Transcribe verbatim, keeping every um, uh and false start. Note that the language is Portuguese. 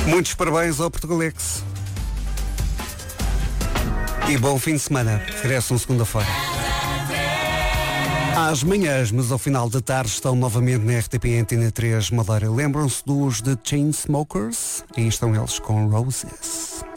Muitos parabéns ao Portugalex. E bom fim de semana. Regressam segunda-feira. Às manhãs, mas ao final da tarde, estão novamente na R T P Antena três Madeira. Lembram-se dos The Chainsmokers? Aí estão eles com Roses.